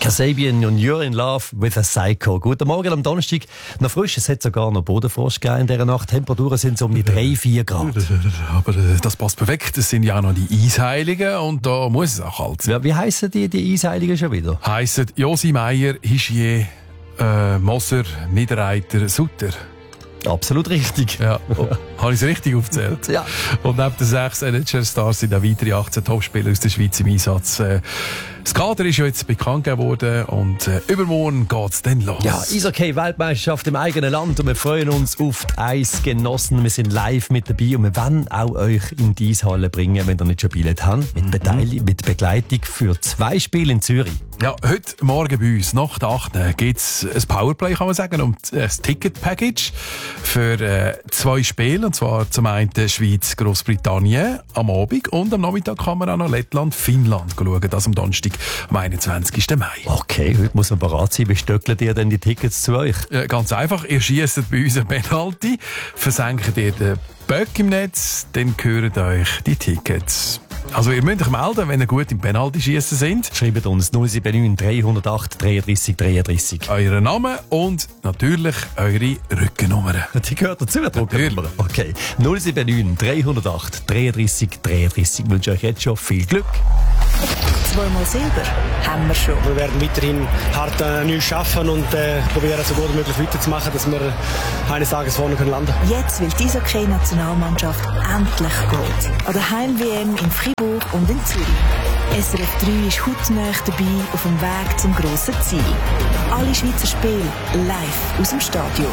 Kasabian und You're in Love with a Psycho. Guten Morgen am Donnerstag. Noch frisch, es hat sogar noch Bodenfrost gegeben in dieser Nacht. Temperaturen sind so um die 3-4 Grad. Aber das passt perfekt. Es sind ja auch noch die Eisheiligen und da muss es auch kalt sein. Ja, wie heissen die Eisheiligen schon wieder? Heissen Josi Meier, Hischier, Moser, Niederreiter, Sutter. Absolut richtig. Ja, habe ich es richtig aufgezählt? Ja. Und neben den 6 NHL-Stars sind auch weitere 18 Topspieler aus der Schweiz im Einsatz. Das Kader ist ja jetzt bekannt gegeben worden und übermorgen geht's dann los. Ja, Eishockey-Weltmeisterschaft im eigenen Land und wir freuen uns auf die Eisgenossen. Wir sind live mit dabei und wir wollen auch euch in die Eishalle bringen, wenn ihr nicht schon Billett habt, mit Begleitung für 2 Spiele in Zürich. Ja, heute Morgen bei uns, nach der 8. gibt's ein Powerplay, kann man sagen, und ein Ticket-Package für 2 Spiele, und zwar zum einen Schweiz-Grossbritannien am Abend und am Nachmittag kann man auch noch Lettland-Finnland schauen, das am Donnerstag, am 21. Mai. Okay, heute muss man bereit sein. Wie stöckelt ihr denn die Tickets zu euch? Ganz einfach, ihr schiesst bei uns ein Penalty, versenkt ihr den Böck im Netz, dann gehören euch die Tickets. Also ihr müsst euch melden, wenn ihr gut im Penalty-Schiessen sind. Schreibt uns 079 308 33 33. Euren Namen und natürlich eure Rückennummer. Die gehört dazu, die Rückennummer. Okay. 079 308 33 33. Ich wünsche euch jetzt schon viel Glück. 2-mal Silber haben wir schon. Wir werden weiterhin hart neu arbeiten und probieren, so gut wie möglich weiterzumachen, dass wir eines Tages vorne landen können. Jetzt will die Eishockey-Nationalmannschaft endlich geht. An der Heim-WM in Fribourg und in Zürich. SRF 3 ist hautnah dabei auf dem Weg zum grossen Ziel. Alle Schweizer Spiele live aus dem Stadion.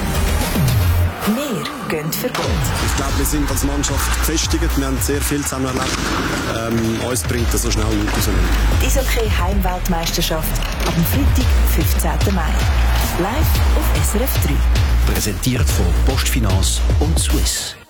Wir gehen für Gold. Ich glaube, wir sind als Mannschaft gefestigt. Wir haben sehr viel zusammen erlebt. Uns bringt das so schnell nicht raus. Die Eishockey-Heimweltmeisterschaft ab dem Freitag, 15. Mai. Live auf SRF 3. Präsentiert von Postfinance und Swiss.